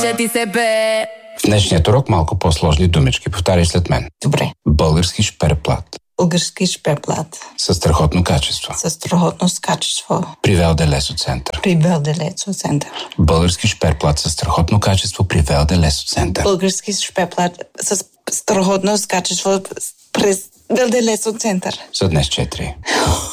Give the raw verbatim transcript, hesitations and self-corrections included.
че ти се бе. В днешният урок малко по-сложни думички. Повтаряй след мен. Добре. Български шперплат. Български шперплат. Със страхотно качество. Със страхотно качество. При Велде Лесо Център. При Велде Лесо Център. Български шперплат със страхотно качество при Велде Лесо Център. Български шперплат с страхотно качество през Велде Лесо Център. За днес четири.